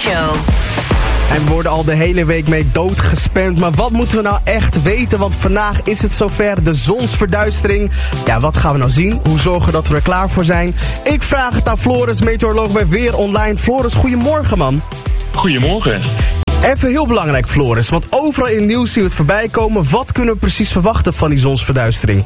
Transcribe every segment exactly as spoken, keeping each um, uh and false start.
Show. En we worden al de hele week mee doodgespamd. Maar wat moeten we nou echt weten? Want vandaag is het zover, de zonsverduistering. Ja, wat gaan we nou zien? Hoe zorgen dat we er klaar voor zijn? Ik vraag het aan Floris, meteoroloog bij Weer Online. Floris, goedemorgen, man. Goedemorgen. Even heel belangrijk, Floris. Want overal in het nieuws zien we het voorbij komen. Wat kunnen we precies verwachten van die zonsverduistering?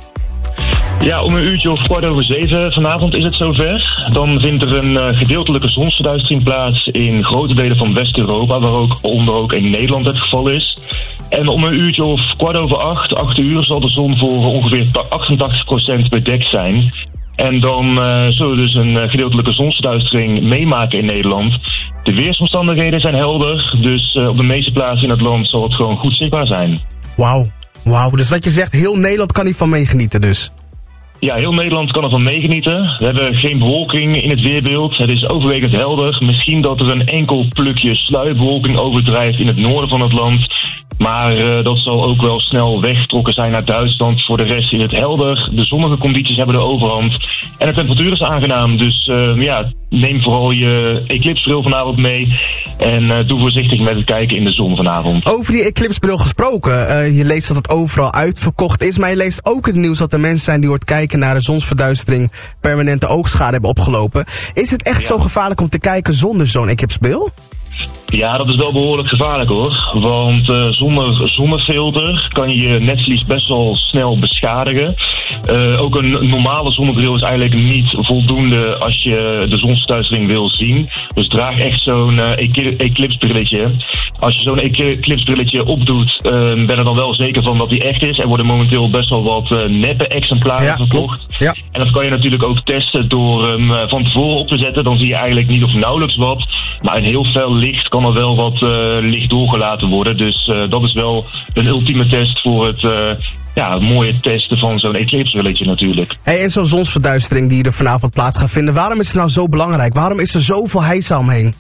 Ja, om een uurtje of kwart over zeven vanavond is het zover. Dan vindt er een uh, gedeeltelijke zonsverduistering plaats in grote delen van West-Europa, waar ook onder ook in Nederland het geval is. En om een uurtje of kwart over acht, acht uur, zal de zon voor ongeveer achtentachtig procent bedekt zijn. En dan uh, zullen we dus een uh, gedeeltelijke zonsverduistering meemaken in Nederland. De weersomstandigheden zijn helder, dus uh, op de meeste plaatsen in het land zal het gewoon goed zichtbaar zijn. Wauw, wauw. Dus wat je zegt, heel Nederland kan hiervan meegenieten dus? Ja, heel Nederland kan ervan meegenieten. We hebben geen bewolking in het weerbeeld. Het is overwegend helder. Misschien dat er een enkel plukje sluierbewolking overdrijft in het noorden van het land. Maar uh, dat zal ook wel snel weggetrokken zijn naar Duitsland. Voor de rest is het helder. De zonnige condities hebben de overhand. En de temperatuur is aangenaam. Dus uh, ja, neem vooral je eclipsbril vanavond mee. En uh, doe voorzichtig met het kijken in de zon vanavond. Over die eclipsbril gesproken. Uh, je leest dat het overal uitverkocht is. Maar je leest ook in het nieuws dat er mensen zijn die hoort kijken naar de zonsverduistering permanente oogschade hebben opgelopen. Is het echt ja. zo gevaarlijk om te kijken zonder zo'n eclipsbril? Ja, dat is wel behoorlijk gevaarlijk hoor. Want uh, zonder zonnefilter kan je je netvlies best wel snel beschadigen. Uh, ook een normale zonnebril is eigenlijk niet voldoende als je de zonsverduistering wil zien. Dus draag echt zo'n uh, eclipsbrilletje. Als je zo'n eclipsbrilletje opdoet, uh, ben er dan wel zeker van dat die echt is. Er worden momenteel best wel wat uh, neppe exemplaren ja, verkocht. Ja. En dat kan je natuurlijk ook testen door hem uh, van tevoren op te zetten. Dan zie je eigenlijk niet of nauwelijks wat. Maar in heel fel licht kan er wel wat uh, licht doorgelaten worden. Dus uh, dat is wel een ultieme test voor het uh, ja, mooie testen van zo'n eclipsbrilletje natuurlijk. Hey, en zo'n zonsverduistering die er vanavond plaats gaat vinden, waarom is het nou zo belangrijk? Waarom is er zoveel heisa omheen?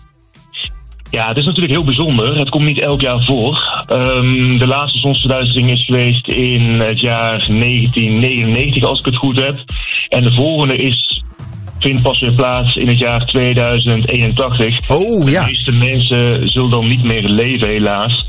Ja, het is natuurlijk heel bijzonder. Het komt niet elk jaar voor. Um, de laatste zonsverduistering is geweest in het jaar negentien negenennegentig, als ik het goed heb. En de volgende is... vindt pas weer plaats in het jaar tweeduizend eenentachtig. Oh, ja. De meeste mensen zullen dan niet meer leven, helaas.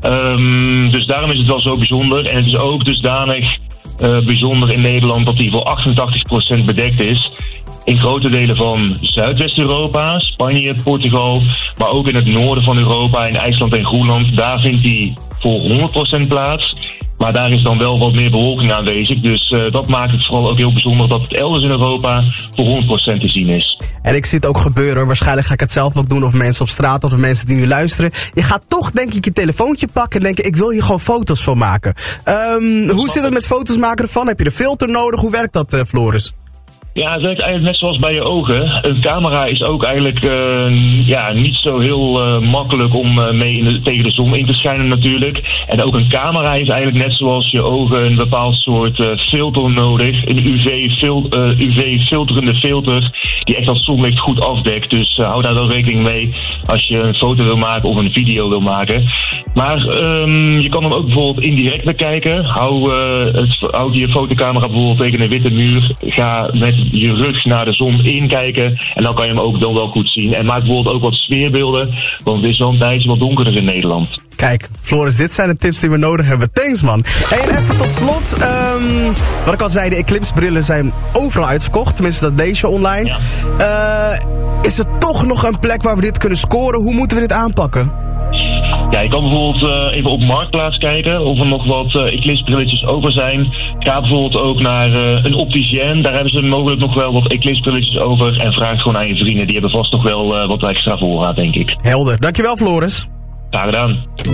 Um, dus daarom is het wel zo bijzonder. En het is ook dusdanig uh, bijzonder in Nederland dat die voor achtentachtig procent bedekt is. In grote delen van Zuidwest-Europa, Spanje, Portugal, maar ook in het noorden van Europa, in IJsland en Groenland, daar vindt die voor honderd procent plaats. Maar daar is dan wel wat meer bewolking aanwezig. Dus uh, dat maakt het vooral ook heel bijzonder dat het elders in Europa voor honderd procent te zien is. En ik zie het ook gebeuren. Waarschijnlijk ga ik het zelf ook doen. Of mensen op straat of mensen die nu luisteren. Je gaat toch denk ik je telefoontje pakken en denken, ik wil hier gewoon foto's van maken. Um, hoe zit het met foto's maken ervan? Heb je een filter nodig? Hoe werkt dat, uh, Floris? Ja, het werkt eigenlijk net zoals bij je ogen. Een camera is ook eigenlijk uh, ja, niet zo heel uh, makkelijk om uh, mee in de, tegen de zon in te schijnen natuurlijk. En ook een camera is eigenlijk net zoals je ogen een bepaald soort uh, filter nodig. Een U V-filterende uh, filter die echt dat zonlicht goed afdekt. Dus uh, hou daar wel rekening mee als je een foto wil maken of een video wil maken. Maar um, je kan hem ook bijvoorbeeld indirect bekijken. Hou, uh, het, houd je fotocamera bijvoorbeeld tegen een witte muur. Ga met je rug naar de zon inkijken en dan kan je hem ook dan wel goed zien. En maak bijvoorbeeld ook wat sfeerbeelden, want het is wel een tijdje wat donkerder in Nederland. Kijk, Floris, dit zijn de tips die we nodig hebben. Thanks, man. Hey, en even tot slot. Um, wat ik al zei, de eclipsbrillen zijn overal uitverkocht. Tenminste, dat lees je online. Ja. Uh, is er toch nog een plek waar we dit kunnen scoren? Hoe moeten we dit aanpakken? Ja, je kan bijvoorbeeld uh, even op Marktplaats kijken of er nog wat uh, eclipsbrilletjes over zijn. Ga bijvoorbeeld ook naar uh, een opticien. Daar hebben ze mogelijk nog wel wat eclipsbrilletjes over. En vraag gewoon aan je vrienden. Die hebben vast nog wel uh, wat extra voorraad, denk ik. Helder. Dankjewel, Floris. Graag gedaan.